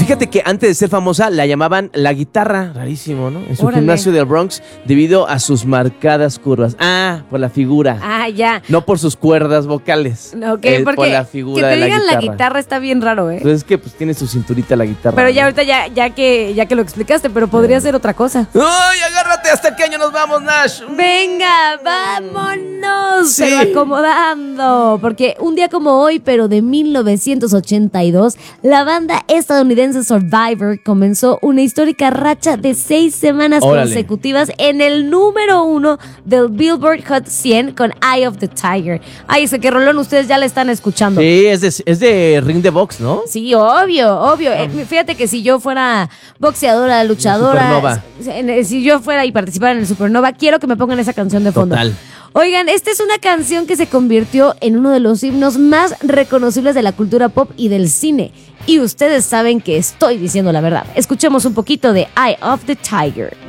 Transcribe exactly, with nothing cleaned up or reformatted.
Fíjate que antes de ser famosa la llamaban la guitarra, rarísimo, ¿no? En su Órale. gimnasio del Bronx, debido a sus marcadas curvas. Ah, por la figura. Ah, ya. No por sus cuerdas vocales. Ok, eh, porque por la figura que te de la digan guitarra. la guitarra está bien raro, ¿eh? Pues es que pues tiene su cinturita la guitarra. Pero ya ¿no? ahorita ya, ya que ya que lo explicaste, pero podría ser otra cosa. ¡Ay, agárrate! ¿Hasta qué año nos vamos, Nash? Venga, vámonos, Sí. pero acomodando, porque un día como hoy, pero de mil novecientos ochenta y dos, la banda estadounidense Survivor comenzó una histórica racha de seis semanas Órale. consecutivas en el número uno del Billboard Hot cien con Eye of the Tiger. Ay, ese que rolón, ustedes ya la están escuchando. Sí, es de, es de ring de box, ¿no? Sí, obvio, obvio. Eh, fíjate que si yo fuera boxeadora, luchadora, Supernova. si- si yo fuera y participara en el Supernova, quiero que me pongan esa canción de fondo. Total. Oigan, esta es una canción que se convirtió en uno de los himnos más reconocibles de la cultura pop y del cine. Y ustedes saben que estoy diciendo la verdad. Escuchemos un poquito de Eye of the Tiger.